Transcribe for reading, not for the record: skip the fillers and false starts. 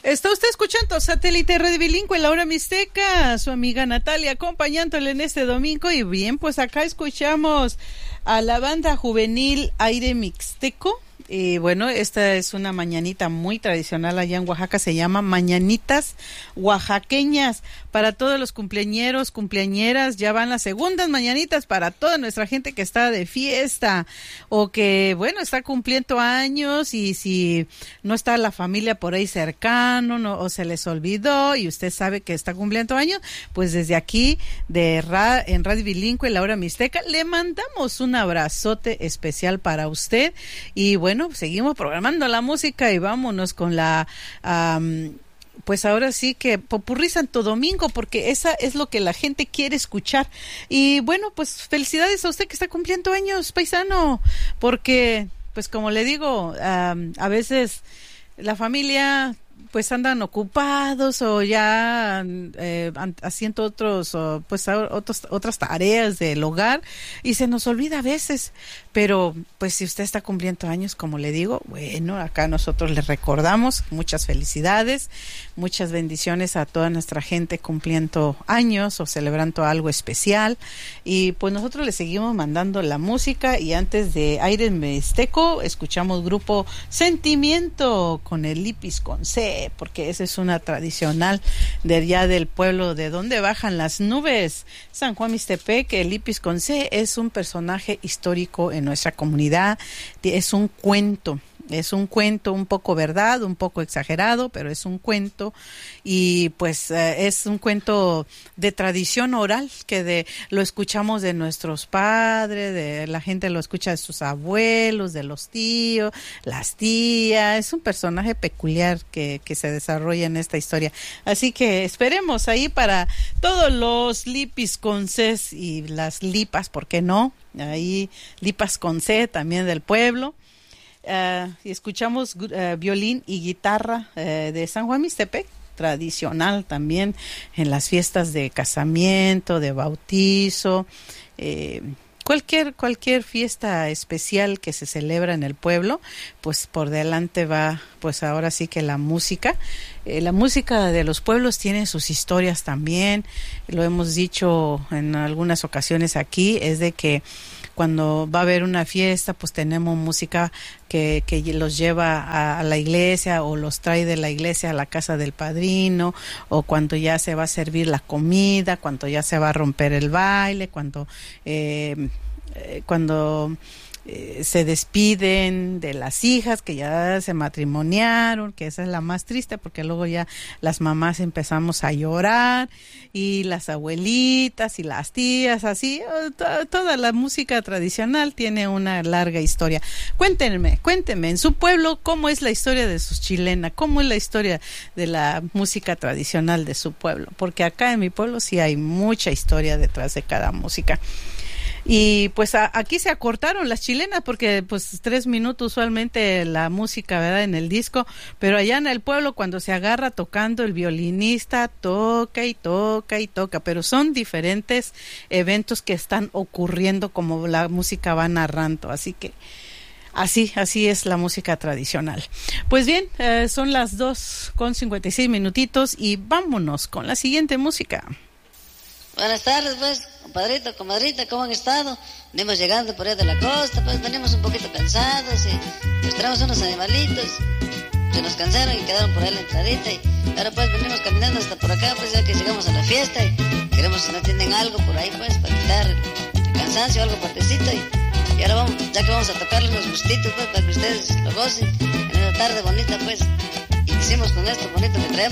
Está usted escuchando Satélite Red Bilingüe, la hora mixteca, su amiga Natalia acompañándole en este domingo. Y bien, pues acá escuchamos a la banda juvenil Aire Mixteco. Y bueno, esta es una mañanita muy tradicional allá en Oaxaca, se llama Mañanitas Oaxaqueñas. Para todos los cumpleañeros, cumpleañeras, ya van las segundas mañanitas para toda nuestra gente que está de fiesta o que, bueno, está cumpliendo años, y si no está la familia por ahí cercano, no, o se les olvidó y usted sabe que está cumpliendo años, pues desde aquí en Radio Bilingüe, la hora mixteca, le mandamos un abrazote especial para usted. Y bueno, seguimos programando la música y vámonos con la pues ahora sí que Popurrí Santo Domingo, porque esa es lo que la gente quiere escuchar. Y bueno, pues felicidades a usted que está cumpliendo años, paisano, porque pues como le digo, a veces la familia pues andan ocupados o ya haciendo otras tareas del hogar y se nos olvida a veces. Pero pues si usted está cumpliendo años, como le digo, bueno, acá nosotros le recordamos muchas felicidades, muchas bendiciones a toda nuestra gente cumpliendo años o celebrando algo especial. Y pues nosotros le seguimos mandando la música, y antes de Aire Mixteco escuchamos grupo Sentimiento con el Lipis con C, porque esa es una tradicional de allá del pueblo de donde bajan las nubes, San Juan Mixtepec. El Lipis con C es un personaje histórico en nuestra comunidad, es un cuento un poco verdad, un poco exagerado, pero es un cuento. Y pues es un cuento de tradición oral que lo escuchamos de nuestros padres, de la gente lo escucha de sus abuelos, de los tíos, las tías. Es un personaje peculiar que se desarrolla en esta historia, así que esperemos ahí para todos los lipis con C y las lipas, ¿por qué no? Ahí lipas con C también del pueblo. Y escuchamos violín y guitarra de San Juan Mixtepec, tradicional también en las fiestas de casamiento, de bautizo, cualquier fiesta especial que se celebra en el pueblo, pues por delante va, pues ahora sí que la música de los pueblos tiene sus historias también. Lo hemos dicho en algunas ocasiones aquí, es de que cuando va a haber una fiesta, pues tenemos música que los lleva a la iglesia o los trae de la iglesia a la casa del padrino, o cuando ya se va a servir la comida, cuando ya se va a romper el baile, cuando se despiden de las hijas que ya se matrimoniaron, que esa es la más triste, porque luego ya las mamás empezamos a llorar, y las abuelitas y las tías, así, toda la música tradicional tiene una larga historia. Cuéntenme, en su pueblo, ¿cómo es la historia de sus chilenas? ¿Cómo es la historia de la música tradicional de su pueblo? Porque acá en mi pueblo sí hay mucha historia detrás de cada música. Y pues aquí se acortaron las chilenas, porque pues 3 minutos usualmente la música, ¿verdad?, en el disco, pero allá en el pueblo cuando se agarra tocando, el violinista toca y toca y toca, pero son diferentes eventos que están ocurriendo como la música va narrando, así que así es la música tradicional. Pues bien, son las 2:56 y vámonos con la siguiente música. Buenas tardes, pues, compadrito, comadrita, ¿cómo han estado? Venimos llegando por ahí de la costa, pues venimos un poquito cansados y nos traemos unos animalitos que nos cansaron y quedaron por ahí en la entradita, y ahora pues venimos caminando hasta por acá, pues ya que llegamos a la fiesta y queremos si nos tienen algo por ahí, pues, para quitar el cansancio, algo fuertecito, y ahora vamos, ya que vamos a tocarles unos gustitos, pues, para que ustedes lo gocen en una tarde bonita, pues, y hicimos con esto bonito que traemos.